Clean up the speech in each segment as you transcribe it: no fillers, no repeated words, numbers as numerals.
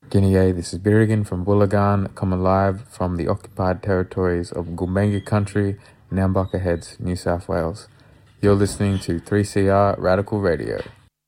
Guinea, this is Birrigan from Wollongong, coming live from the occupied territories of Gumbaynggirr Country, Nambucca Heads, New South Wales. You're listening to 3CR Radical Radio.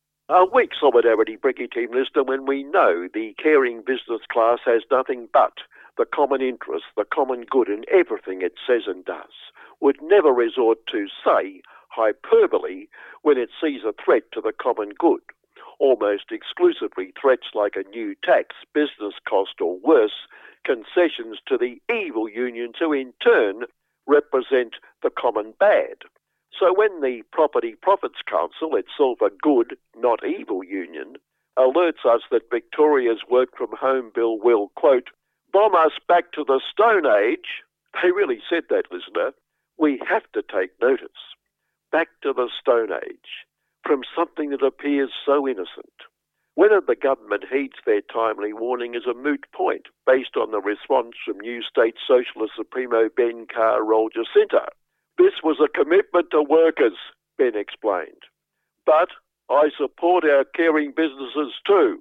A weak solidarity, Bricky Team listener, when we know the caring business class has nothing but the common interest, the common good in everything it says and does, would never resort to, say, hyperbole when it sees a threat to the common good. Almost exclusively threats like a new tax, business cost or worse, concessions to the evil unions who in turn represent the common bad. So when the Property Profits Council, itself a good, not evil union, alerts us that Victoria's work from home bill will, quote, bomb us back to the Stone Age, they really said that, listener, we have to take notice. Back to the Stone Age, from something that appears so innocent. Whether the government heeds their timely warning is a moot point, based on the response from New State Socialist Supremo Ben Carroll Jacinta. This was a commitment to workers, Ben explained. But I support our caring businesses too.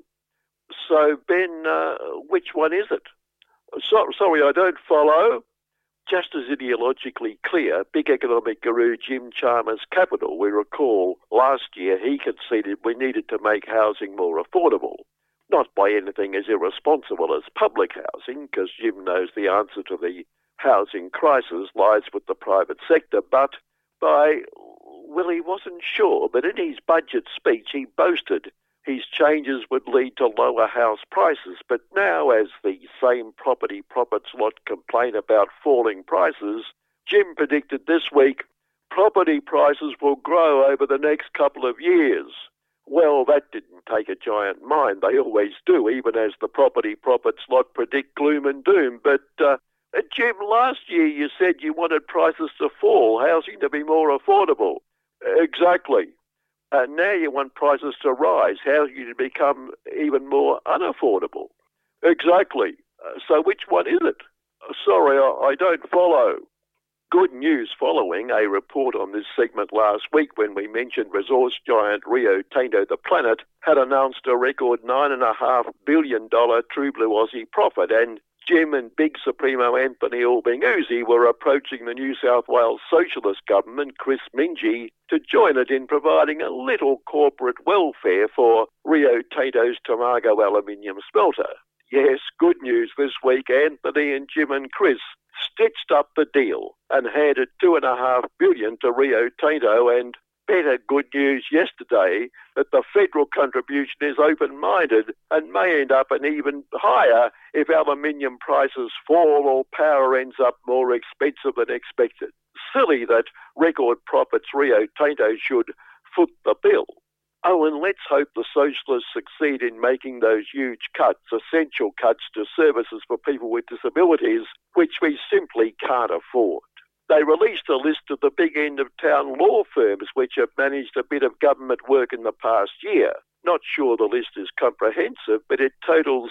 So, Ben, which one is it? Sorry, I don't follow. Just as ideologically clear, big economic guru Jim Chalmers' Capital, we recall last year he conceded we needed to make housing more affordable. Not by anything as irresponsible as public housing, because Jim knows the answer to the housing crisis lies with the private sector, but by, well, he wasn't sure, but in his budget speech he boasted his changes would lead to lower house prices. But now, as the same property profits lot complain about falling prices, Jim predicted this week property prices will grow over the next couple of years. Well, that didn't take a giant mind. They always do, even as the property profits lot predict gloom and doom. But, Jim, last year you said you wanted prices to fall, housing to be more affordable. Exactly. Now you want prices to rise, housing to become even more unaffordable. Exactly. So which one is it? Sorry, I don't follow. Good news following a report on this segment last week when we mentioned resource giant Rio Tinto, the Planet, had announced a record $9.5 billion True Blue Aussie profit, and Jim and Big Supremo Anthony Albanese were approaching the New South Wales Socialist government, Chris Mingy, to join it in providing a little corporate welfare for Rio Tinto's Tomago aluminium smelter. Yes, good news this week. Anthony and Jim and Chris stitched up the deal and handed $2.5 billion to Rio Tinto, and better good news yesterday that the federal contribution is open-minded and may end up an even higher if aluminium prices fall or power ends up more expensive than expected. Silly that record profits Rio Tinto should foot the bill. Oh, and let's hope the socialists succeed in making those huge cuts, essential cuts to services for people with disabilities, which we simply can't afford. They released a list of the big end-of-town law firms which have managed a bit of government work in the past year. Not sure the list is comprehensive, but it totals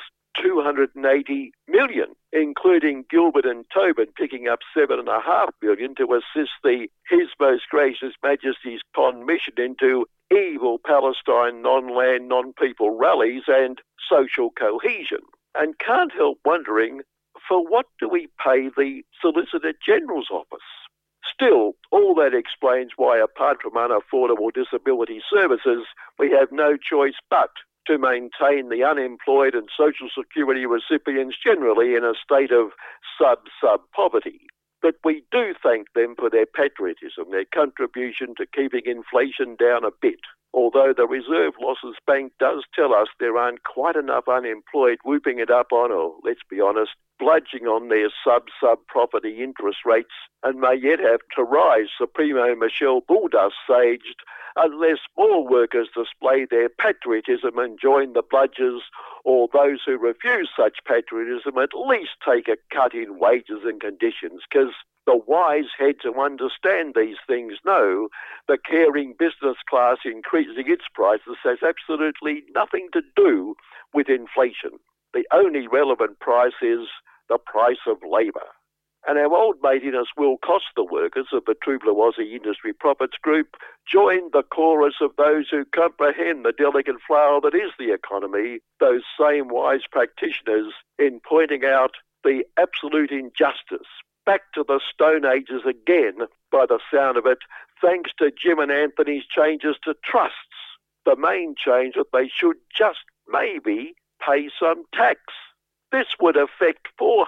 $280 million, including Gilbert and Tobin picking up $7.5 million to assist the His Most Gracious Majesty's Con mission into evil Palestine non-land, non-people rallies and social cohesion. And can't help wondering, for what do we pay the Solicitor General's office? Still, all that explains why, apart from unaffordable disability services, we have no choice but to maintain the unemployed and Social Security recipients generally in a state of sub-poverty. But we do thank them for their patriotism, their contribution to keeping inflation down a bit. Although the Reserve Losses Bank does tell us there aren't quite enough unemployed whooping it up on, or let's be honest, bludging on their sub-property interest rates, and may yet have to rise, Supremo Michelle Bulldust saged, unless more workers display their patriotism and join the bludgers, or those who refuse such patriotism at least take a cut in wages and conditions, because the wise heads who understand these things know the caring business class increasing its prices has absolutely nothing to do with inflation. The only relevant price is the price of labour. And our old mate Innes Will Costa workers of the True Blue Aussie Industry Profits Group joined the chorus of those who comprehend the delicate flower that is the economy, those same wise practitioners, in pointing out the absolute injustice. Back to the Stone Ages again, by the sound of it, thanks to Jim and Anthony's changes to trusts. The main change that they should just maybe pay some tax. This would affect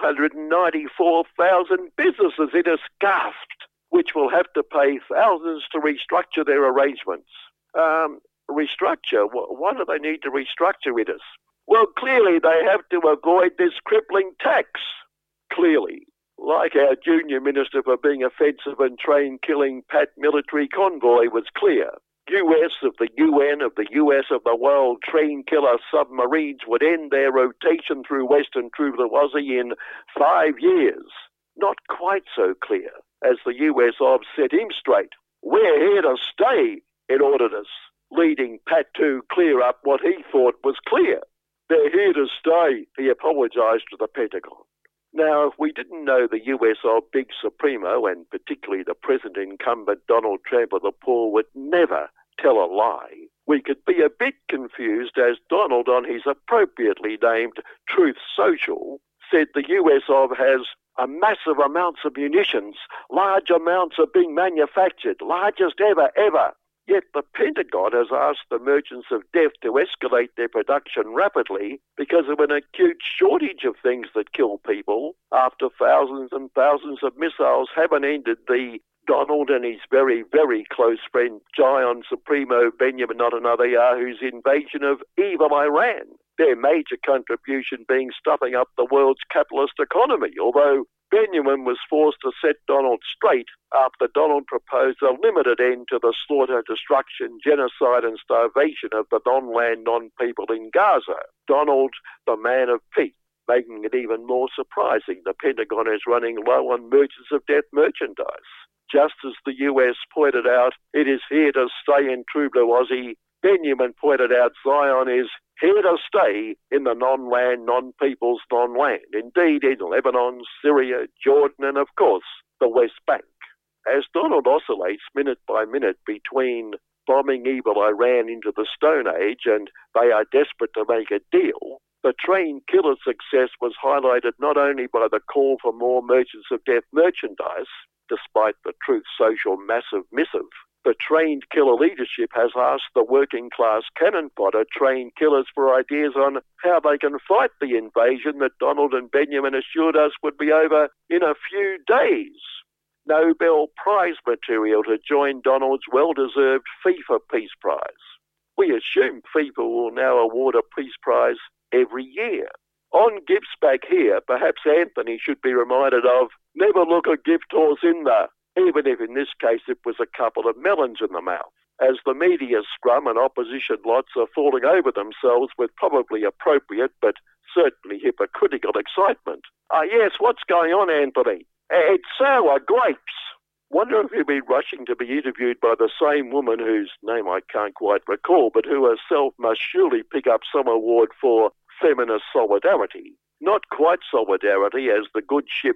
494,000 businesses, it is gasped, which will have to pay thousands to restructure their arrangements. Restructure? Why do they need to restructure it? Well, clearly they have to avoid this crippling tax. Clearly. Like our junior minister for being offensive and train-killing Pat military convoy was clear. US of the UN of the US of the world train-killer submarines would end their rotation through Western True Blue Aussie in 5 years. Not quite so clear, as the US of set him straight. We're here to stay, it ordered us, leading Pat to clear up what he thought was clear. They're here to stay, he apologised to the Pentagon. Now, if we didn't know the US of Big Supremo, and particularly the present incumbent Donald Trump of the poor, would never tell a lie, we could be a bit confused as Donald, on his appropriately named Truth Social, said the US of has a massive amounts of munitions, large amounts are being manufactured, largest ever. Yet the Pentagon has asked the merchants of death to escalate their production rapidly because of an acute shortage of things that kill people after thousands and thousands of missiles haven't ended the Donald and his very, very close friend Giant Supremo Benjamin Netanyahu's invasion of evil Iran. Their major contribution being stuffing up the world's capitalist economy, although Benjamin was forced to set Donald straight after Donald proposed a limited end to the slaughter, destruction, genocide and starvation of the non-land, non-people in Gaza. Donald, the man of peace, making it even more surprising the Pentagon is running low on merchants of death merchandise. Just as the US pointed out, it is here to stay in True Blue Aussie, Benjamin pointed out Zion is here to stay in the non-land, non-people's non-land. Indeed, in Lebanon, Syria, Jordan, and of course, the West Bank. As Donald oscillates minute by minute between bombing evil Iran into the Stone Age and they are desperate to make a deal, the train killer success was highlighted not only by the call for more merchants of death merchandise, despite the Truth Social massive missive, the trained killer leadership has asked the working class cannon fodder trained killers for ideas on how they can fight the invasion that Donald and Benjamin assured us would be over in a few days. Nobel Prize material to join Donald's well-deserved FIFA Peace Prize. We assume FIFA will now award a Peace Prize every year. On gifts back here, perhaps Anthony should be reminded of never look a gift horse in there, even if in this case it was a couple of melons in the mouth, as the media scrum and opposition lots are falling over themselves with probably appropriate but certainly hypocritical excitement. Yes, what's going on, Anthony? It's sour grapes. Wonder if he'll be rushing to be interviewed by the same woman whose name I can't quite recall, but who herself must surely pick up some award for feminist solidarity. Not quite solidarity, as the good ship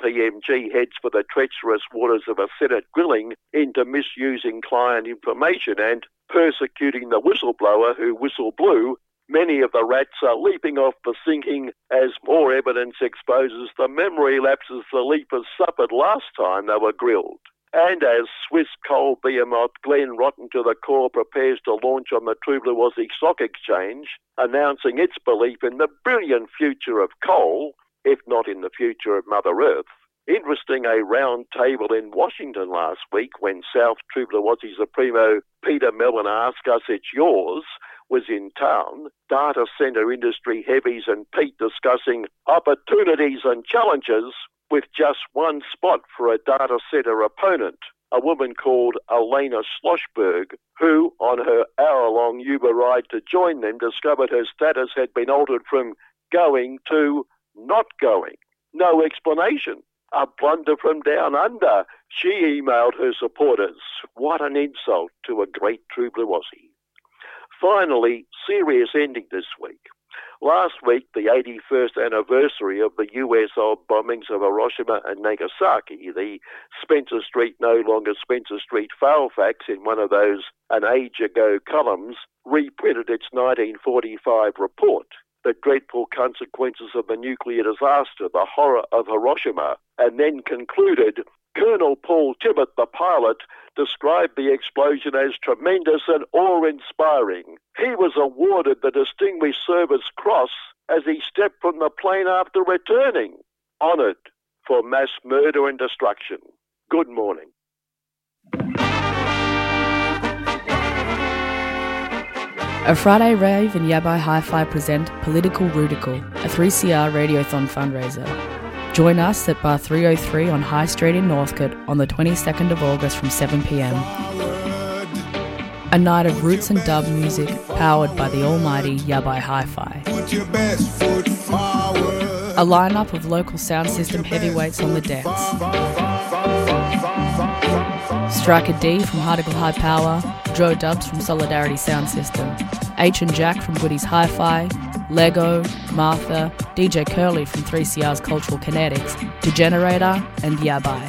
KPMG heads for the treacherous waters of a Senate grilling into misusing client information and persecuting the whistleblower who whistle blew. Many of the rats are leaping off the sinking as more evidence exposes the memory lapses the leapers suffered last time they were grilled. And as Swiss coal behemoth Glen Rotten to the core prepares to launch on the True Blue Aussie Stock Exchange, announcing its belief in the brilliant future of coal, if not in the future of Mother Earth. Interesting, a round table in Washington last week when South True Blue Aussie Supremo Peter Mellon asked us it's yours was in town. Data centre industry heavies and Pete discussing opportunities and challenges, with just one spot for a data centre opponent, a woman called Elena Schlossberg, who, on her hour-long Uber ride to join them, discovered her status had been altered from going to not going. No explanation. A blunder from down under, she emailed her supporters. What an insult to a great True Blue Aussie. Finally, serious ending this week. Last week, the 81st anniversary of the US bombings of Hiroshima and Nagasaki, the Spencer Street, no longer Spencer Street Fairfax, in one of those an age ago columns, reprinted its 1945 report, the dreadful consequences of the nuclear disaster, the horror of Hiroshima, and then concluded, Colonel Paul Tibbett, the pilot, described the explosion as tremendous and awe-inspiring. He was awarded the Distinguished Service Cross as he stepped from the plane after returning, honoured for mass murder and destruction. Good morning. A Friday Rave and Yabai Hi-Fi present Political Rudical, a 3CR Radiothon fundraiser. Join us at Bar 303 on High Street in Northcote on the 22nd of August from 7pm. A night of roots and dub music powered by the almighty Yabai Hi-Fi. A lineup of local sound system heavyweights on the decks. Striker D from Hardigal High Power, Joe Dubs from Solidarity Sound System, H and Jack from Goodies Hi-Fi, Lego, Martha, DJ Curly from 3CR's Cultural Kinetics, Degenerator and Yabai.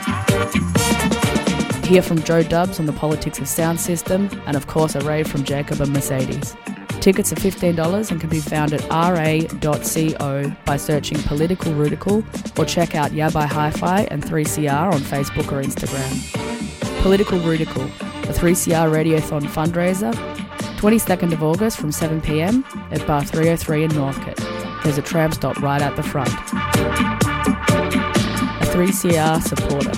Hear from Joe Dubs on the politics of sound system, and of course a rave from Jacob and Mercedes. Tickets are $15 and can be found at ra.co by searching Political Rudical, or check out Yabai Hi-Fi and 3CR on Facebook or Instagram. Political Rudical, a 3CR Radiothon fundraiser, 22nd of August from 7pm at Bar 303 in Northcote. There's a tram stop right at the front. A 3CR supporter.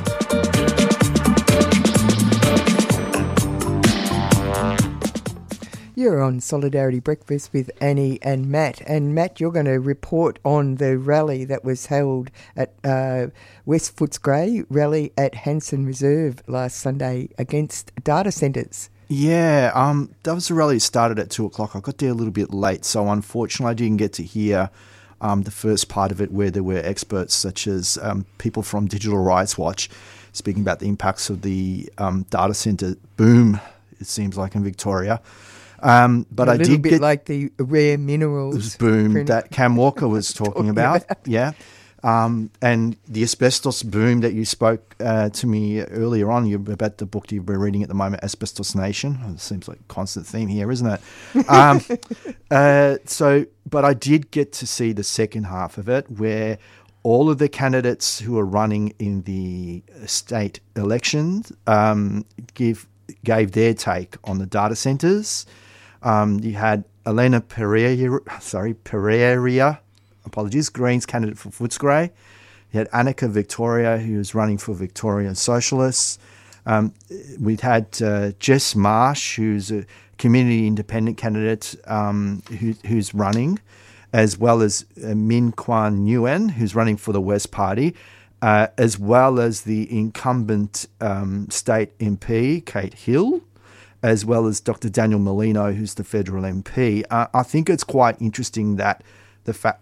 You're on Solidarity Breakfast with Annie and Matt. And Matt, you're going to report on the rally that was held at West Footscray rally at Hanson Reserve last Sunday against data centres. Yeah, that was a rally that started at 2 o'clock. I got there a little bit late, so unfortunately I didn't get to hear the first part of it, where there were experts such as people from Digital Rights Watch speaking about the impacts of the data centre boom, it seems like, in Victoria. But I did get like the rare minerals boom that Cam Walker was talking about. Yeah. And the asbestos boom that you spoke to me earlier on, about the book you've been reading at the moment, Asbestos Nation. It seems like a constant theme here, isn't it? But I did get to see the second half of it, where all of the candidates who are running in the state elections gave their take on the data centres. You had Elena Pereira, Greens candidate for Footscray. You had Annika Victoria, who was running for Victorian Socialists. We'd had Jess Marsh, who's a community independent candidate who's running, as well as Min Kwan Nguyen, who's running for the West Party, as well as the incumbent state MP, Kate Hill, as well as Dr. Daniel Molino, who's the federal MP. I think it's quite interesting that the fact.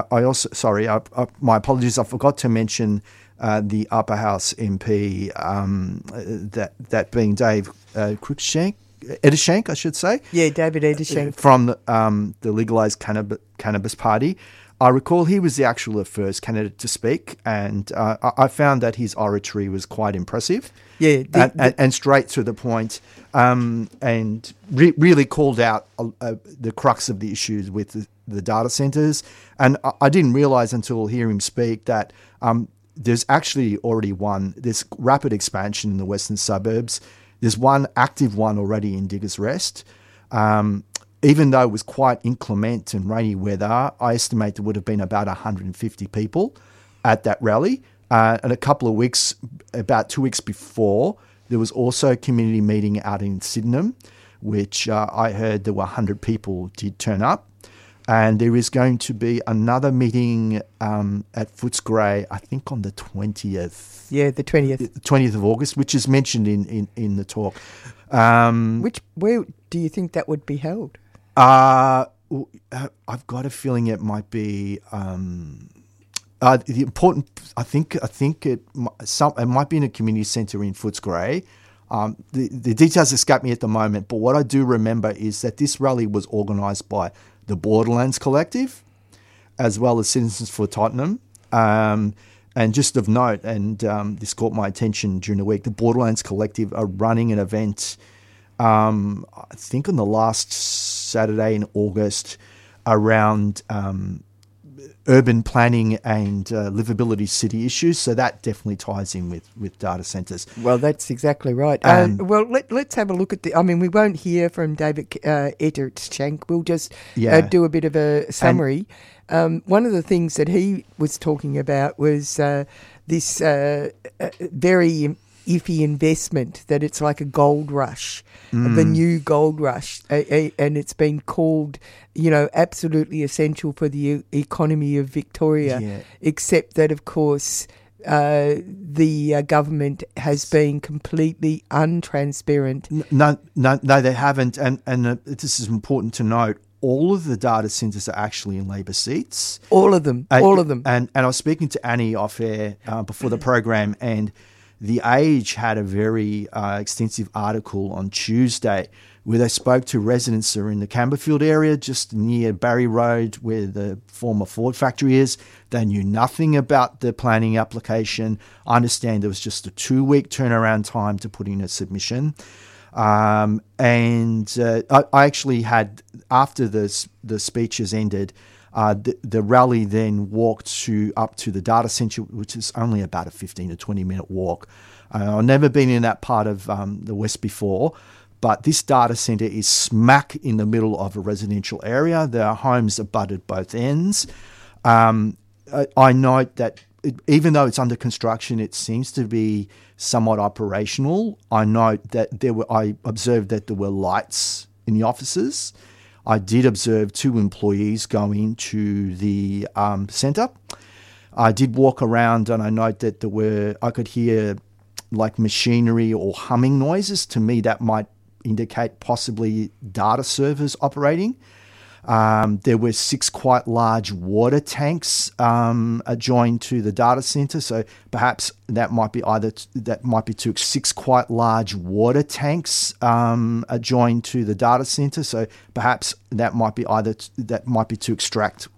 My apologies. I forgot to mention the Upper House MP, that being Dave Edershank, I should say. Yeah, David Edershank from the Legalised Cannabis Party. I recall he was the actual first candidate to speak, and I found that his oratory was quite impressive. Yeah, and straight to the point, and really called out the crux of the issues with the data centres. And I didn't realise until hearing him speak that there's actually already this rapid expansion in the western suburbs. There's one active one already in Diggers Rest. Even though it was quite inclement and rainy weather, I estimate there would have been about 150 people at that rally. And about 2 weeks before, there was also a community meeting out in Sydenham, which I heard there were 100 people did turn up. And there is going to be another meeting at Footscray, I think on the 20th. Yeah, the 20th. 20th of August, which is mentioned in the talk. Where do you think that would be held? I've got a feeling it might be the important. I think it might be in a community centre in Footscray. The details escape me at the moment, but what I do remember is that this rally was organised by the Borderlands Collective, as well as Citizens for Tottenham. And just of note, and this caught my attention during the week, the Borderlands Collective are running an event, I think on the last Saturday in August, around urban planning and livability city issues. So that definitely ties in with data centres. Well, that's exactly right. Well, let's have a look at we won't hear from David Ettertschenk. We'll just do a bit of a summary. One of the things that he was talking about was this very iffy investment, that it's like a gold rush, the new gold rush, and it's been called, absolutely essential for the economy of Victoria, except that, of course, the government has been completely untransparent. No, they haven't, and this is important to note. All of the data centres are actually in Labor seats. All of them. And I was speaking to Annie off air before the program, and The Age had a very extensive article on Tuesday where they spoke to residents who are in the Campbellfield area, just near Barry Road, where the former Ford factory is. They knew nothing about the planning application. I understand there was just a 2-week turnaround time to put in a submission. I actually had, after the speeches ended, the rally then walked up to the data centre, which is only about a 15 to 20 minute walk. I've never been in that part of the West before, but this data centre is smack in the middle of a residential area. There are homes abutted both ends. I note that even though it's under construction, it seems to be somewhat operational. I note that I observed that there were lights in the offices. I did observe 2 employees go into the centre. I did walk around, and I note that I could hear like machinery or humming noises. To me, that might indicate possibly data servers operating. There were 6 quite large water tanks adjoined to the data centre, so perhaps that might be 6 quite large water tanks adjoined to the data centre. So perhaps that might be to extract